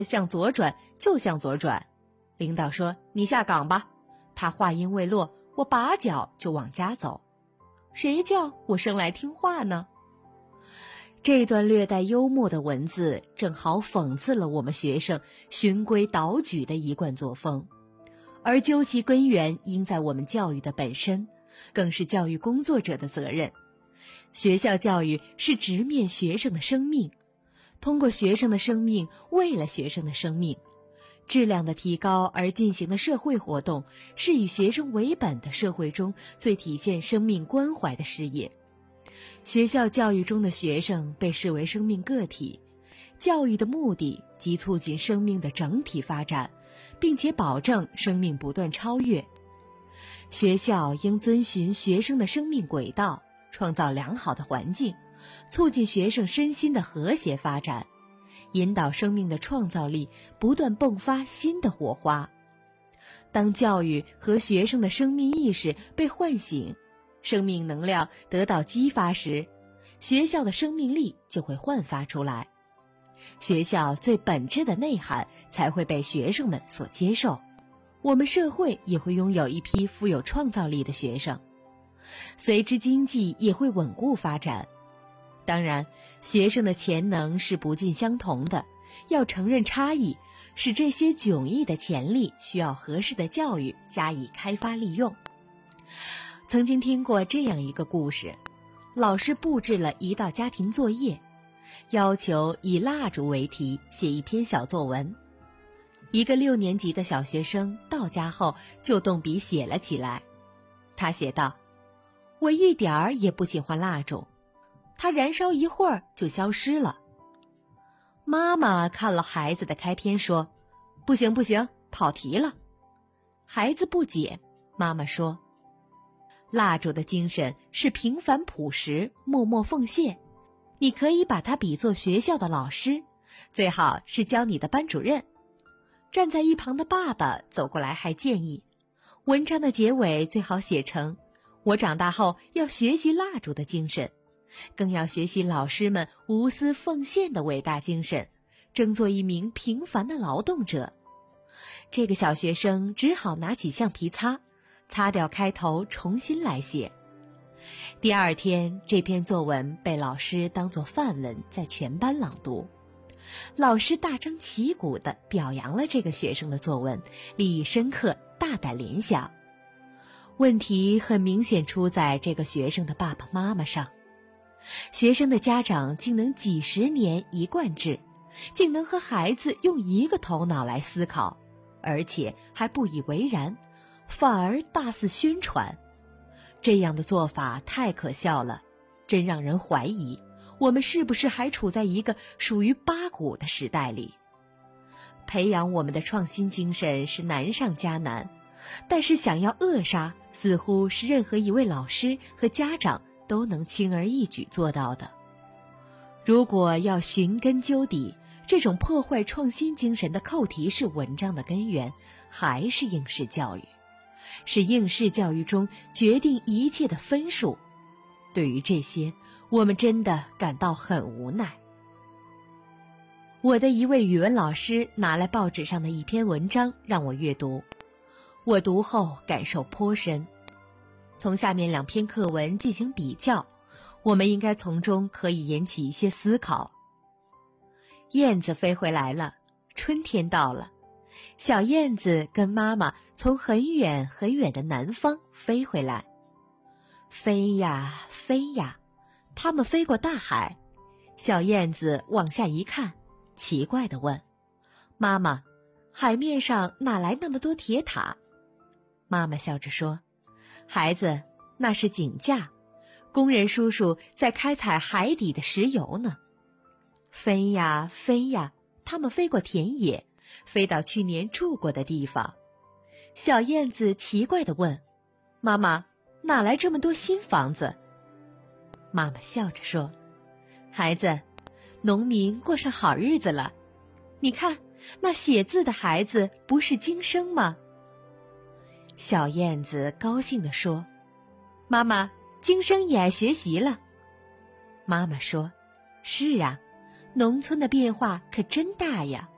向左转就向左转。领导说你下岗吧，他话音未落，我拔脚就往家走。谁叫我生来听话呢？这段略带幽默的文字正好讽刺了我们学生循规蹈矩的一贯作风，而究其根源应在我们教育的本身，更是教育工作者的责任。学校教育是直面学生的生命，通过学生的生命，为了学生的生命，质量的提高而进行的社会活动，是以学生为本的社会中最体现生命关怀的事业。学校教育中的学生被视为生命个体，教育的目的即促进生命的整体发展，并且保证生命不断超越。学校应遵循学生的生命轨道，创造良好的环境，促进学生身心的和谐发展，引导生命的创造力不断迸发新的火花。当教育和学生的生命意识被唤醒，生命能量得到激发时，学校的生命力就会焕发出来，学校最本质的内涵才会被学生们所接受，我们社会也会拥有一批富有创造力的学生，随之经济也会稳固发展。当然，学生的潜能是不尽相同的，要承认差异，使这些迥异的潜力需要合适的教育加以开发利用。曾经听过这样一个故事，老师布置了一道家庭作业，要求以蜡烛为题写一篇小作文。一个6年级的小学生到家后就动笔写了起来。他写道：我一点儿也不喜欢蜡烛，它燃烧一会儿就消失了。妈妈看了孩子的开篇说：不行不行，跑题了。孩子不解，妈妈说：蜡烛的精神是平凡朴实，默默奉献，你可以把它比作学校的老师，最好是教你的班主任。站在一旁的爸爸走过来还建议，文章的结尾最好写成：我长大后要学习蜡烛的精神，更要学习老师们无私奉献的伟大精神，争做一名平凡的劳动者。这个小学生只好拿起橡皮擦掉开头，重新来写。第二天，这篇作文被老师当作范文在全班朗读。老师大张旗鼓地表扬了这个学生的作文，立意深刻，大胆联想。问题很明显出在这个学生的爸爸妈妈上。学生的家长竟能几十年一贯制，竟能和孩子用一个头脑来思考，而且还不以为然，反而大肆宣传。这样的做法太可笑了，真让人怀疑我们是不是还处在一个属于八股的时代里。培养我们的创新精神是难上加难，但是想要扼杀，似乎是任何一位老师和家长都能轻而易举做到的。如果要寻根究底，这种破坏创新精神的扣题式文章的根源还是应试教育，是应试教育中决定一切的分数。对于这些，我们真的感到很无奈。我的一位语文老师拿来报纸上的一篇文章让我阅读，我读后感受颇深。从下面2篇课文进行比较，我们应该从中可以引起一些思考。燕子飞回来了，春天到了，小燕子跟妈妈从很远很远的南方飞回来。飞呀飞呀，它们飞过大海。小燕子往下一看，奇怪地问：妈妈，海面上哪来那么多铁塔？妈妈笑着说：孩子，那是井架，工人叔叔在开采海底的石油呢。飞呀飞呀，它们飞过田野，飞到去年住过的地方。小燕子奇怪地问：妈妈，哪来这么多新房子？妈妈笑着说：孩子，农民过上好日子了。你看，那写字的孩子不是经生吗？小燕子高兴地说：妈妈，经生也爱学习了。妈妈说：是啊，农村的变化可真大呀。